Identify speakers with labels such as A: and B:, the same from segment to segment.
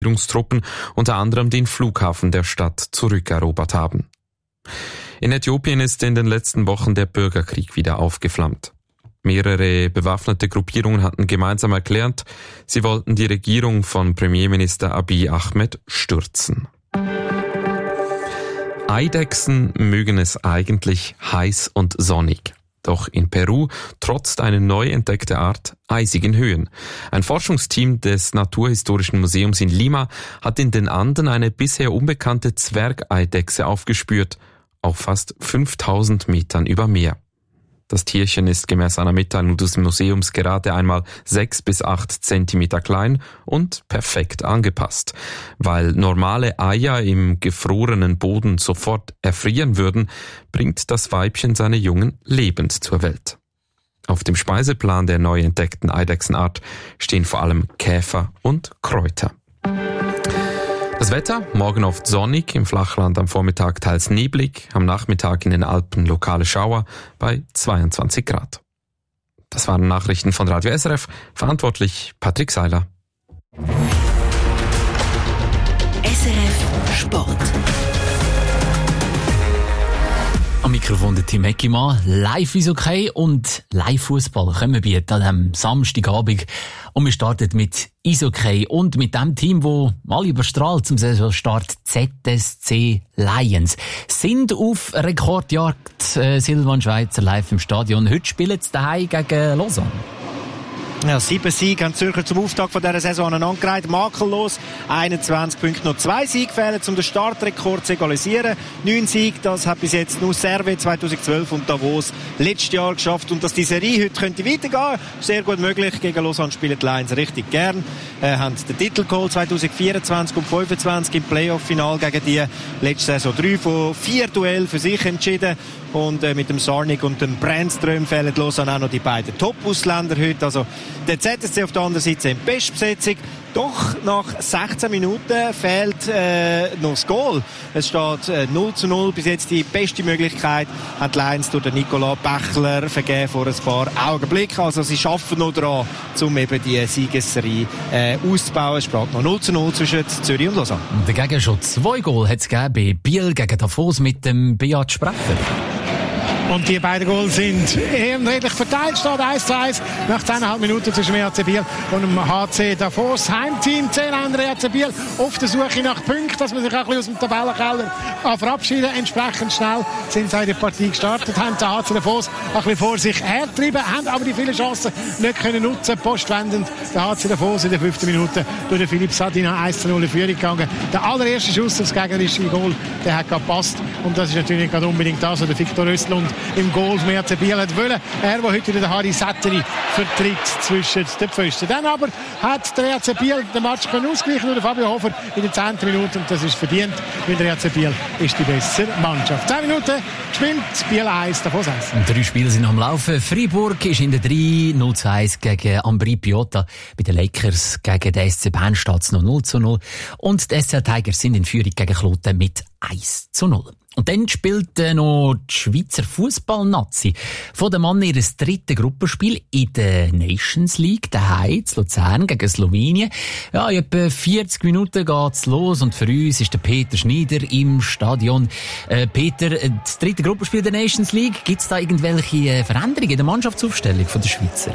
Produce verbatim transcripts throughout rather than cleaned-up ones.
A: Regierungstruppen unter anderem den Flughafen der Stadt zurückerobert haben. In Äthiopien ist in den letzten Wochen der Bürgerkrieg wieder aufgeflammt. Mehrere bewaffnete Gruppierungen hatten gemeinsam erklärt, sie wollten die Regierung von Premierminister Abiy Ahmed stürzen. Eidechsen mögen es eigentlich heiß und sonnig. Doch in Peru trotzt eine neu entdeckte Art eisigen Höhen. Ein Forschungsteam des Naturhistorischen Museums in Lima hat in den Anden eine bisher unbekannte Zwergeidechse aufgespürt, auf fast fünftausend Metern über Meer. Das Tierchen ist gemäß einer Mitteilung des Museums gerade einmal sechs bis acht Zentimeter klein und perfekt angepasst. Weil normale Eier im gefrorenen Boden sofort erfrieren würden, bringt das Weibchen seine Jungen lebend zur Welt. Auf dem Speiseplan der neu entdeckten Eidechsenart stehen vor allem Käfer und Kräuter. Das Wetter, morgen oft sonnig, im Flachland am Vormittag teils neblig, am Nachmittag in den Alpen lokale Schauer bei zweiundzwanzig Grad. Das waren Nachrichten von Radio S R F, verantwortlich Patrick Seiler.
B: S R F Sport.
C: Am Mikrofon der Tim Eckimann. Live ist okay und Live-Fußball können wir bieten an diesem Samstagabend. Und wir starten mit Eishockey und mit dem Team, das alle überstrahlt zum Saisonstart, Z S C Lions. Sind auf Rekordjagd äh, Silvan Schweizer live im Stadion. Heute spielen sie daheim gegen Lausanne.
D: Ja, sieben Siege haben die Zürcher zum Auftakt von dieser Saison aneinandergereiht. Makellos. einundzwanzig Punkte. Noch zwei Siege fehlen, um den Startrekord zu egalisieren. Neun Siege, das hat bis jetzt nur Servet zweitausendzwölf und Davos letztes Jahr geschafft. Und dass die Serie heute könnte weitergehen, sehr gut möglich. Gegen Lausanne spielen die Lions richtig gern. Äh, haben den Titel geholt zweitausendvierundzwanzig und fünfundzwanzig im Playoff-Final gegen die. Letzte Saison drei von vier Duellen für sich entschieden. Und äh, mit dem Sarnik und dem Brandström fehlen Lausanne auch noch die beiden Top-Ausländer heute. Also der Z S C auf der anderen Seite in Bestbesetzung. Doch nach sechzehn Minuten fehlt äh, noch das Goal. Es steht äh, null zu null. Bis jetzt die beste Möglichkeit hat die Lions durch den Nicolas Bächler vergeben vor ein paar Augenblicken. Also sie arbeiten noch daran, um eben die Siegesserie äh, auszubauen. Es steht noch null zu null zwischen Zürich und Lausanne.
C: Und dagegen schon zwei Goal hat es gegeben bei Biel gegen Davos mit dem Beat Sprecher.
E: Und die beiden Goals sind ehrenredlich verteilt. Steht eins zu eins nach zehneinhalb Minuten zwischen dem E H C Biel und dem H C Davos. Heimteam Zehländer E H C Biel auf der Suche nach Punkten, dass man sich auch ein bisschen aus dem Tabellenkeller verabschieden. Entsprechend schnell sind sie in die Partie gestartet, haben den H C Davos ein bisschen vor sich hergetrieben, haben aber die vielen Chancen nicht können nutzen. Postwendend der H C Davos in der fünften Minute durch den Philipp Sadina eins zu null in Führung gegangen. Der allererste Schuss aufs gegnerische Goal, der hat gepasst. Und das ist natürlich nicht unbedingt das, was der Viktor Östlund im Goal vom E H C Biel hat wollen. Er, der heute den Harry Sätteri vertritt zwischen den Pfosten. Dann aber hat der E H C Biel den Match ausgleichen durch Fabio Hofer in der zehnten Minute. Und das ist verdient, weil der E H C Biel ist die bessere Mannschaft. zehn Minuten gespielt, Biel eins, Davos eins.
C: Und drei Spiele sind am Laufen. Freiburg ist in der drei, null zu eins gegen Ambri Piotta. Bei den Lakers gegen den S C Bern steht es noch null zu null. Und die S C Tigers sind in Führung gegen Kloten mit eins zu null. Und dann spielt äh, noch die Schweizer Fußball-Nazi von dem Mann ihres dritten Gruppenspiel in der Nations League, daheim zu Luzern gegen Slowenien. Ja, in etwa vierzig Minuten geht's los und für uns ist der Peter Schneider im Stadion. Äh, Peter, das dritte Gruppenspiel der Nations League, gibt's da irgendwelche Veränderungen in der Mannschaftsaufstellung von der Schweizer?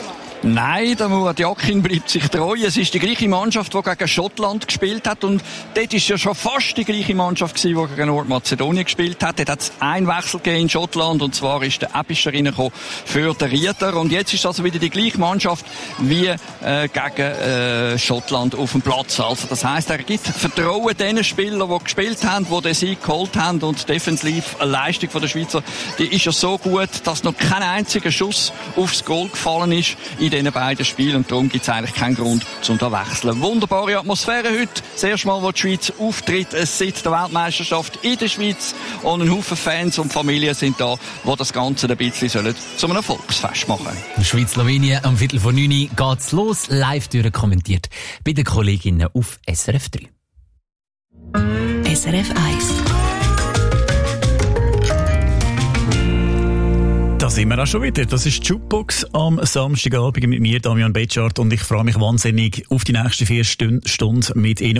F: Nein, der Murat Yakin bleibt sich treu. Es ist die gleiche Mannschaft, die gegen Schottland gespielt hat. Und dort ist ja schon fast die gleiche Mannschaft gewesen, die gegen Nordmazedonien gespielt hat. Dort hat es einen Wechsel gegeben in Schottland. Und zwar ist der Ebischer reingekommen für den Rieter. Und jetzt ist also wieder die gleiche Mannschaft wie äh, gegen äh, Schottland auf dem Platz. Also das heisst, er gibt Vertrauen den Spielern, die gespielt haben, die den Sieg geholt haben. Und die Defensivleistung der Schweizer, die ist ja so gut, dass noch kein einziger Schuss aufs Goal gefallen ist in diesen beiden Spielen. Und darum gibt es eigentlich keinen Grund, um da zu wechseln. Wunderbare Atmosphäre heute. Das erste Mal, wo die Schweiz auftritt, seit der Weltmeisterschaft in der Schweiz. Und ein Haufen Fans und Familien sind da, die das Ganze ein bisschen sollen zu einem Volksfest machen.
C: Schweiz-Slowenien am Viertel vor neun geht's los. Live durchkommentiert bei den Kolleginnen auf S R F drei.
B: S R F eins.
G: Da sind wir auch schon wieder. Das ist die Jukebox am Samstagabend mit mir, Damian Betschart, und ich freue mich wahnsinnig auf die nächsten vier Stunden mit Ihnen.